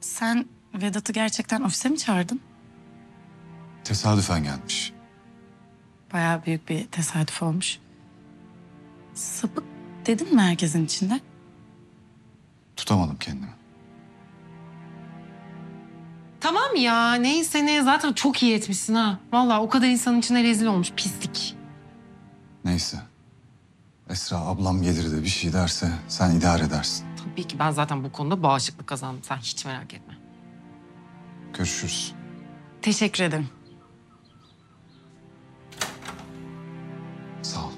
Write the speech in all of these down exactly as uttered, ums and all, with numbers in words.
Sen Vedat'ı gerçekten ofise mi çağırdın? Tesadüfen gelmiş. Bayağı büyük bir tesadüf olmuş. Sapık dedin mi herkesin içinde? Tutamadım kendimi. Tamam ya neyse ne zaten çok iyi etmişsin ha. Vallahi o kadar insanın içine rezil olmuş pislik. Neyse. Esra ablam gelir de bir şey derse sen idare edersin. Tabii ki ben zaten bu konuda bağışıklık kazandım. Sen hiç merak etme. Görüşürüz. Teşekkür ederim. Sağ ol.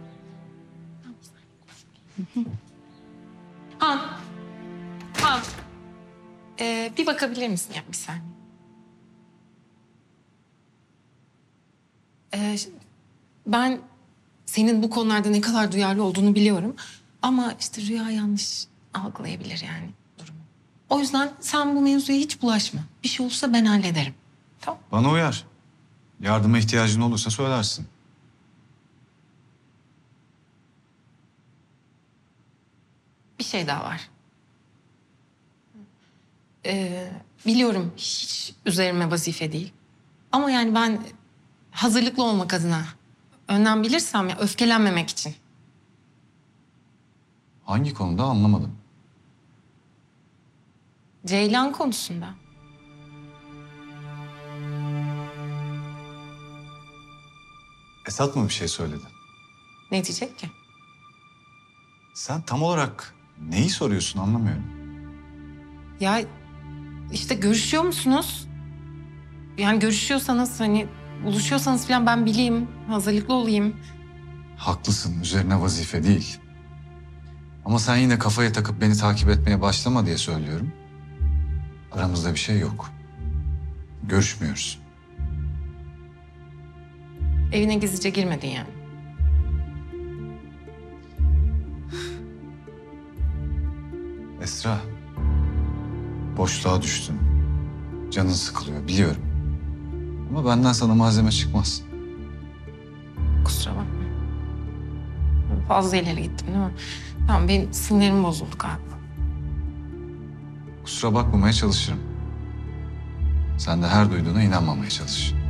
Han. Han. Ee, bir bakabilir misin ya bir saniye? Ee, ş- ben senin bu konularda ne kadar duyarlı olduğunu biliyorum. Ama işte Rüya yanlış algılayabilir yani durumu. O yüzden sen bu mevzuya hiç bulaşma. Bir şey olursa ben hallederim. Tamam. Bana uyar. Yardıma ihtiyacın olursa söylersin. Bir şey daha var. Ee, biliyorum hiç üzerime vazife değil. Ama yani ben hazırlıklı olmak adına önlem bilirsem ya öfkelenmemek için. Hangi konuda anlamadım. Ceylan konusunda. Esat mı bir şey söyledi? Ne diyecek ki? Sen tam olarak neyi soruyorsun anlamıyorum. Ya işte görüşüyor musunuz? Yani görüşüyorsanız hani buluşuyorsanız falan ben bileyim, hazırlıklı olayım. Haklısın, üzerine vazife değil. Ama sen yine kafaya takıp beni takip etmeye başlama diye söylüyorum. Aramızda bir şey yok. Görüşmüyoruz. Evine gizlice girmedin yani. Esra, boşluğa düştün. Canın sıkılıyor, biliyorum. Ama benden sana malzeme çıkmaz. Kusura bakma. Fazla ileri gittim değil mi? Tamam benim sinirlerim bozuldu galiba. Kusura bakmamaya çalışırım. Sen de her duyduğuna inanmamaya çalış.